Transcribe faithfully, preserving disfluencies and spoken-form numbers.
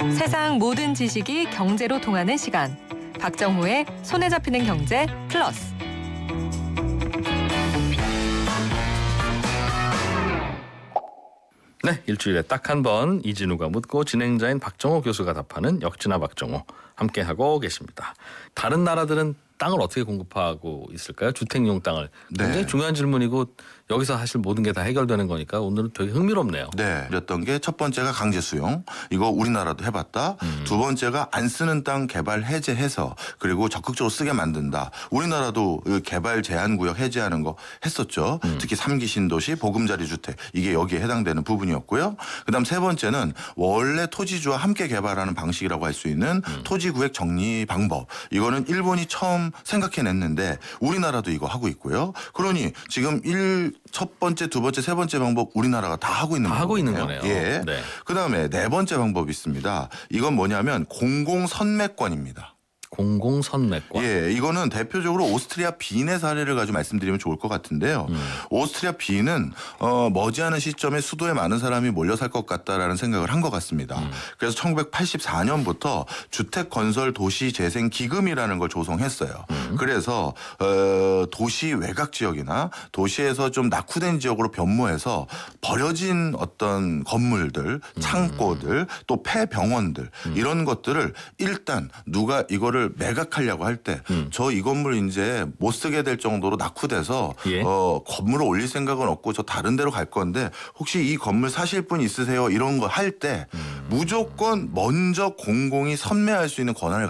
세상 모든 지식이 경제로 통하는 시간. 박정호의 손에 잡히는 경제 플러스. 네, 일주일에 딱 한 번 이진우가 묻고 진행자인 박정호 교수가 답하는 역지나 박정호 함께하고 계십니다. 다른 나라들은 땅을 어떻게 공급하고 있을까요? 주택용 땅을. 굉장히 네. 중요한 질문이고 여기서 사실 모든 게 다 해결되는 거니까 오늘은 되게 흥미롭네요. 네. 그랬던 게 첫 번째가 강제 수용. 이거 우리나라도 해봤다. 음. 두 번째가 안 쓰는 땅 개발 해제해서 그리고 적극적으로 쓰게 만든다. 우리나라도 개발 제한 구역 해제하는 거 했었죠. 음. 특히 삼 기 신도시 보금자리 주택. 이게 여기에 해당되는 부분이었고요. 그다음 세 번째는 원래 토지주와 함께 개발하는 방식이라고 할 수 있는 음. 토지 구획 정리 방법. 이거는 일본이 처음 생각해냈는데 우리나라도 이거 하고 있고요. 그러니 지금 일 첫 번째, 두 번째, 세 번째 방법 우리나라가 다 하고 있는 다 하고 있는 방법이네요. 거네요. 예. 네. 그다음에 네 번째 방법이 있습니다. 이건 뭐냐면 공공선매권입니다. 공공선매권. 예, 이거는 대표적으로 오스트리아 빈의 사례를 가지고 말씀드리면 좋을 것 같은데요. 음. 오스트리아 빈은 어, 머지않은 시점에 수도에 많은 사람이 몰려 살 것 같다라는 생각을 한 것 같습니다. 음. 그래서 천구백팔십사 년부터 주택건설 도시재생기금이라는 걸 조성했어요. 음. 그래서 어, 도시 외곽 지역이나 도시에서 좀 낙후된 지역으로 변모해서 버려진 어떤 건물들, 창고들, 또 폐병원들 음. 이런 것들을 일단 누가 이거를 매각하려고 할 때 저 이 음. 건물 이제 못 쓰게 될 정도로 낙후돼서 예. 어, 건물을 올릴 생각은 없고 저 다른 데로 갈 건데 혹시 이 건물 사실 분 있으세요? 이런 거 할 때 음. 무조건 먼저 공공이 선매할 수 있는 권한을